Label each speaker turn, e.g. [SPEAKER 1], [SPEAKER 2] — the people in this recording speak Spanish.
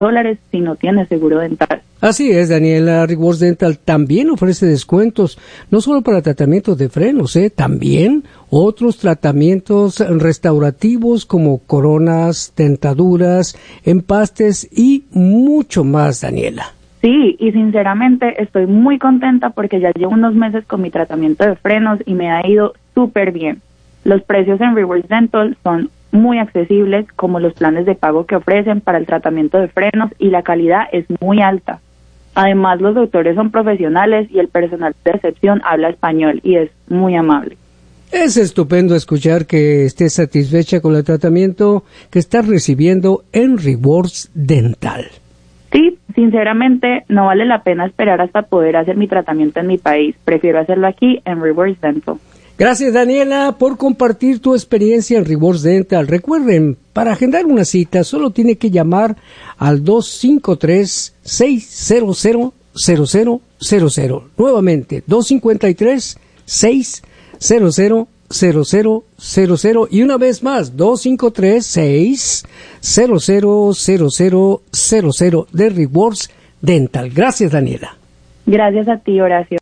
[SPEAKER 1] $200 si no tienes seguro dental.
[SPEAKER 2] Así es, Daniela. Rewards Dental también ofrece descuentos, no solo para tratamientos de frenos, también otros tratamientos restaurativos como coronas, dentaduras, empastes y mucho más, Daniela.
[SPEAKER 1] Sí, y sinceramente estoy muy contenta porque ya llevo unos meses con mi tratamiento de frenos y me ha ido súper bien. Los precios en Rewards Dental son muy accesibles, como los planes de pago que ofrecen para el tratamiento de frenos, y la calidad es muy alta. Además, los doctores son profesionales y el personal de recepción habla español y es muy amable.
[SPEAKER 2] Es estupendo escuchar que estés satisfecha con el tratamiento que estás recibiendo en Rewards Dental.
[SPEAKER 1] Sí, sinceramente no vale la pena esperar hasta poder hacer mi tratamiento en mi país. Prefiero hacerlo aquí en Rewards Dental.
[SPEAKER 2] Gracias, Daniela, por compartir tu experiencia en Rewards Dental. Recuerden, para agendar una cita solo tiene que llamar al 253-600-0000. Nuevamente, 253-600-0000. Y una vez más, 253-600-0000 de Rewards Dental. Gracias, Daniela.
[SPEAKER 1] Gracias a ti, Horacio.